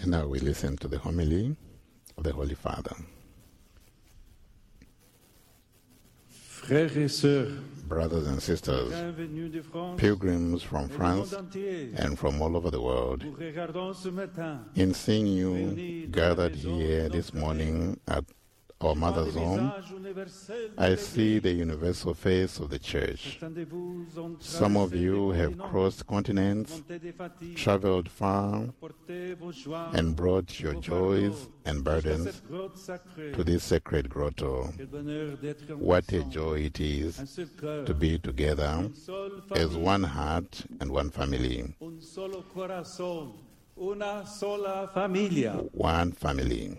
And now we listen to the homily of the Holy Father. Frères et sœurs, Brothers and sisters, pilgrims from France and from all over the world, in seeing you gathered here this morning at our Mother's home, I see the universal face of the Church. Some of you have crossed continents, traveled far, and brought your joys and burdens to this sacred grotto. What a joy it is to be together as one heart and one family. One family.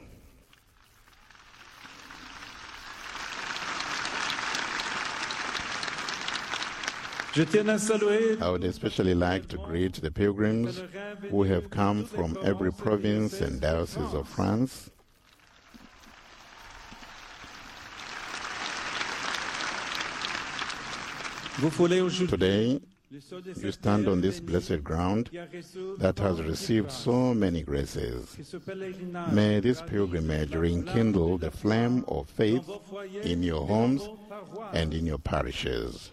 I would especially like to greet the pilgrims who have come from every province and diocese of France. Today, you stand on this blessed ground that has received so many graces. May this pilgrimage rekindle the flame of faith in your homes and in your parishes.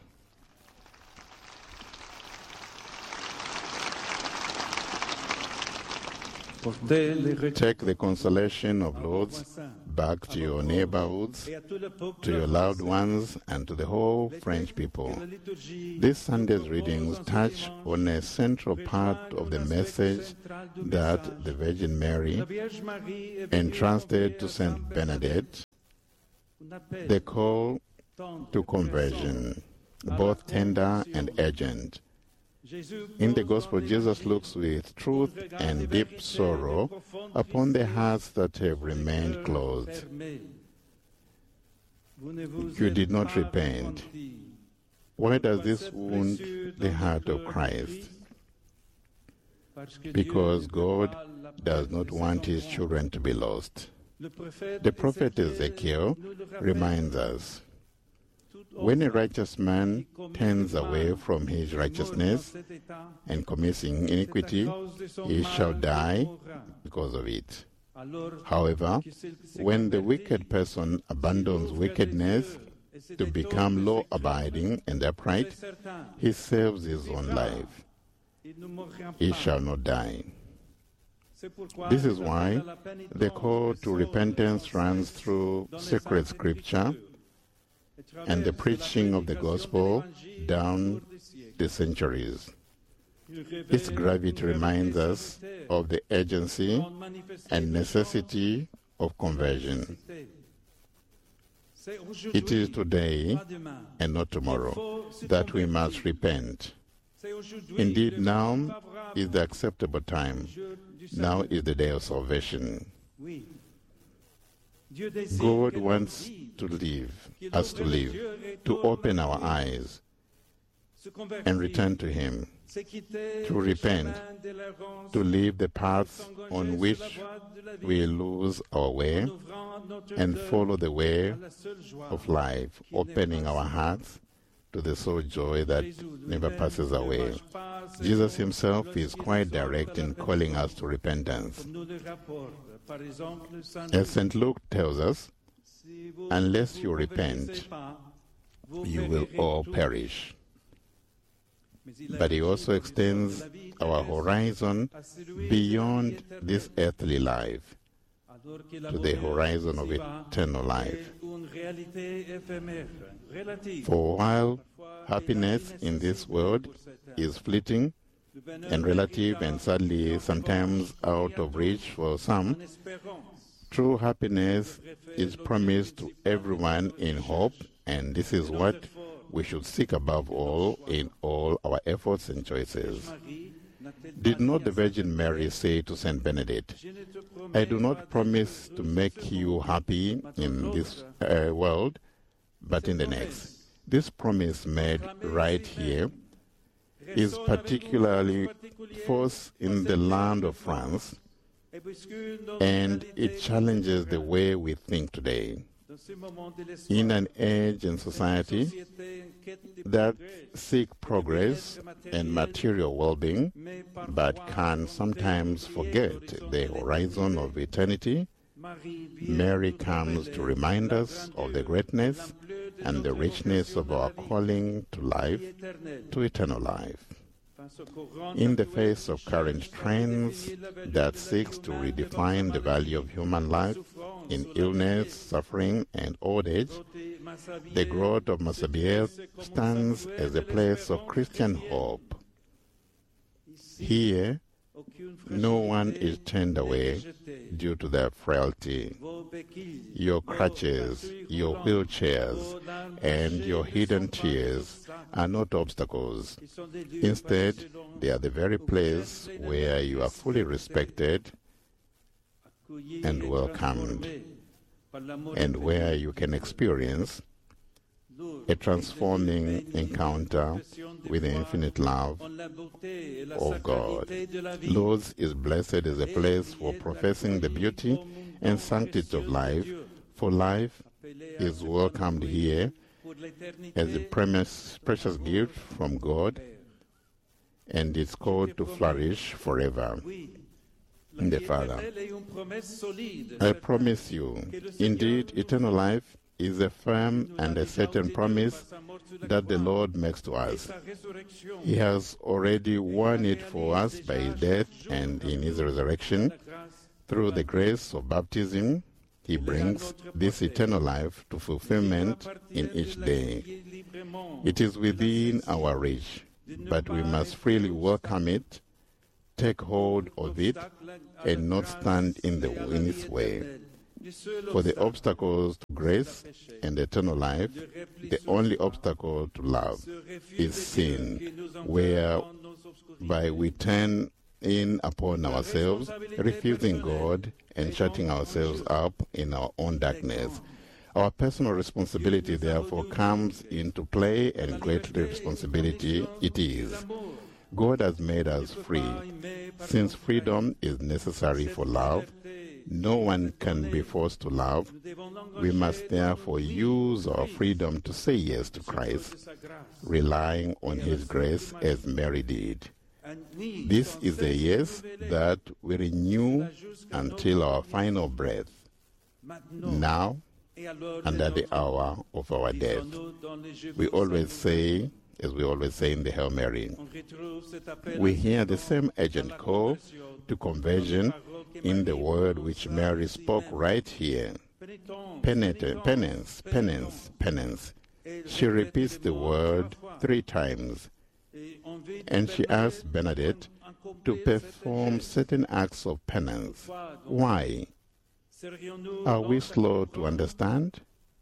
Take the consolation of Lords back to your neighborhoods, to your loved ones, and to the whole French people. This Sunday's readings touch on a central part of the message that the Virgin Mary entrusted to Saint Benedict, the call to conversion, both tender and urgent. In the Gospel, Jesus looks with truth and deep sorrow upon the hearts that have remained closed. You did not repent. Why does this wound the heart of Christ? Because God does not want his children to be lost. The prophet Ezekiel reminds us, when a righteous man turns away from his righteousness and commits iniquity, he shall die because of it. However, when the wicked person abandons wickedness to become law-abiding and upright, he saves his own life. He shall not die. This is why the call to repentance runs through sacred scripture and the preaching of the gospel down the centuries. Its gravity reminds us of the urgency and necessity of conversion. It is today and not tomorrow that we must repent. Indeed, now is the acceptable time. Now is the day of salvation. God wants us to live, to open our eyes and return to him, to repent, to leave the paths on which we lose our way and follow the way of life, opening our hearts to the sole joy that never passes away. Jesus himself is quite direct in calling us to repentance. As St. Luke tells us, unless you repent, you will all perish. But he also extends our horizon beyond this earthly life to the horizon of eternal life. For while happiness in this world is fleeting and relative and sadly sometimes out of reach for some, true happiness is promised to everyone in hope, and this is what we should seek above all in all our efforts and choices. Did not the Virgin Mary say to Saint Benedict, I do not promise to make you happy in this world, but in the next. This promise made right here is particularly forced in the land of France, and it challenges the way we think today. In an age and society that seek progress and material well-being, but can sometimes forget the horizon of eternity, Mary comes to remind us of the greatness and the richness of our calling to life, to eternal life. In the face of current trends that seeks to redefine the value of human life in illness, suffering, and old age, the Grot of Massabielle stands as a place of Christian hope. Here, no one is turned away due to their frailty. Your crutches, your wheelchairs, and your hidden tears are not obstacles. Instead, they are the very place where you are fully respected and welcomed, and where you can experience a transforming encounter with the infinite love of God. Lourdes is blessed as a place for professing the beauty and sanctity of life, for life is welcomed here as a precious gift from God, and it's called to flourish forever. The Father, I promise you, indeed, eternal life is a firm and a certain promise that the Lord makes to us. He has already won it for us by his death and in his resurrection. Through the grace of baptism, he brings this eternal life to fulfillment in each day. It is within our reach, but we must freely welcome it, take hold of it, and not stand in its way. For the obstacles to grace and eternal life, the only obstacle to love is sin, whereby we turn in upon ourselves, refusing God and shutting ourselves up in our own darkness. Our personal responsibility, therefore, comes into play, and great responsibility it is. God has made us free. Since freedom is necessary for love, no one can be forced to love. We must therefore use our freedom to say yes to Christ, relying on his grace as Mary did. This is a yes that we renew until our final breath, now and at the hour of our death. We always say, as we always say in the Hail Mary, we hear the same urgent call to conversion in the word which Mary spoke right here. Penance, penance, penance. She repeats the word 3 times, and she asks Bernadette to perform certain acts of penance. Why? Are we slow to understand?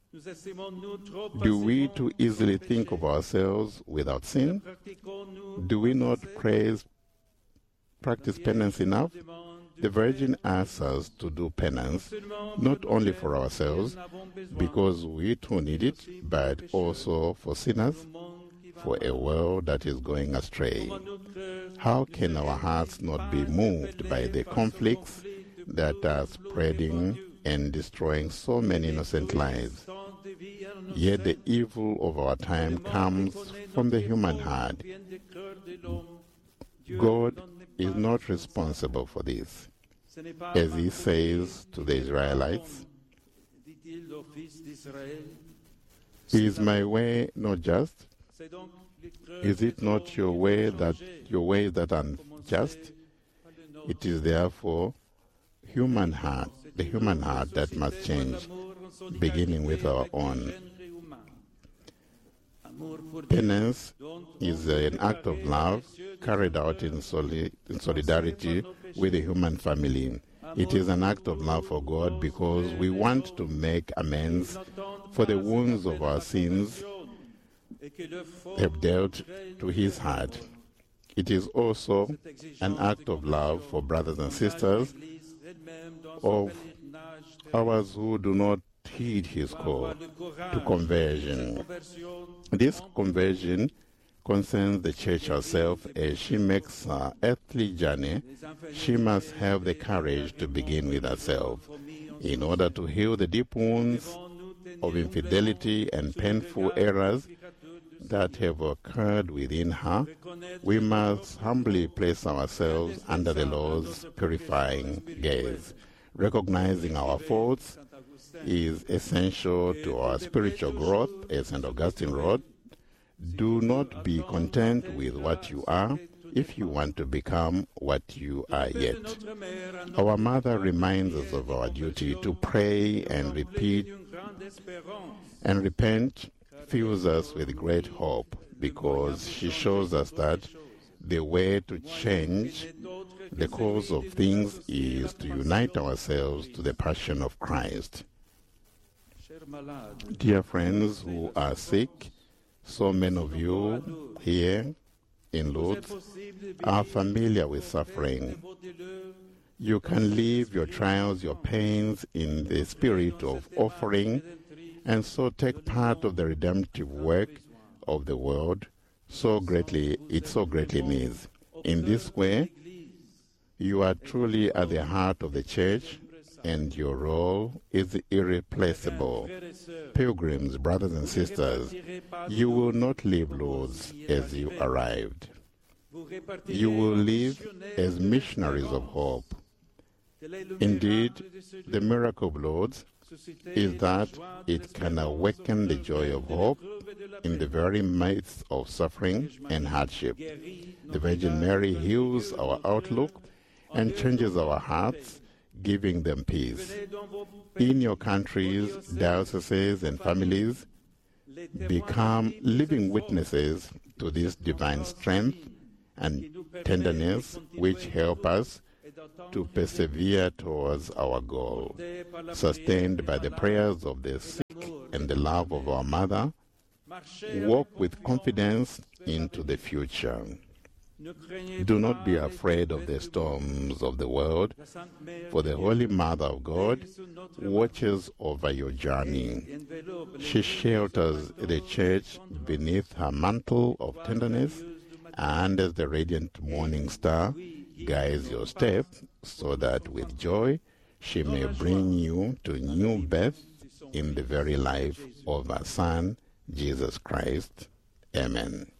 Do we too easily think of ourselves without sin? Do we not practice penance enough? The Virgin asks us to do penance, not only for ourselves, because we too need it, but also for sinners, for a world that is going astray. How can our hearts not be moved by the conflicts that are spreading and destroying so many innocent lives? Yet the evil of our time comes from the human heart. God is not responsible for this. As he says to the Israelites, is my way not just? Is it not your ways that are just? It is therefore the human heart that must change, beginning with our own. Penance is an act of love carried out in solidarity with the human family. It is an act of love for God because we want to make amends for the wounds of our sins have dealt to his heart. It is also an act of love for brothers and sisters of ours who do not heed his call to conversion. This conversion concerns the Church herself. As she makes her earthly journey, she must have the courage to begin with herself. In order to heal the deep wounds of infidelity and painful errors that have occurred within her, we must humbly place ourselves under the Lord's purifying gaze. Recognizing our faults is essential to our spiritual growth, as St. Augustine wrote. Do not be content with what you are if you want to become what you are yet. Our Mother reminds us of our duty to pray and repent, fills us with great hope, because she shows us that the way to change the course of things is to unite ourselves to the passion of Christ. Dear friends who are sick, so many of you here in Lourdes are familiar with suffering. You can leave your trials, your pains in the spirit of offering, and so take part of the redemptive work of the world it so greatly needs. In this way, you are truly at the heart of the Church, and your role is irreplaceable. Pilgrims, brothers and sisters, you will not leave Lourdes as you arrived. You will live as missionaries of hope. Indeed, the miracle of Lourdes is that it can awaken the joy of hope in the very midst of suffering and hardship. The Virgin Mary heals our outlook and changes our hearts, giving them peace. In your countries, dioceses, and families, become living witnesses to this divine strength and tenderness which help us to persevere towards our goal. Sustained by the prayers of the sick and the love of our Mother, walk with confidence into the future. Do not be afraid of the storms of the world, for the Holy Mother of God watches over your journey. She shelters the Church beneath her mantle of tenderness, and as the radiant morning star guides your steps, so that with joy she may bring you to new birth in the very life of her Son, Jesus Christ. Amen.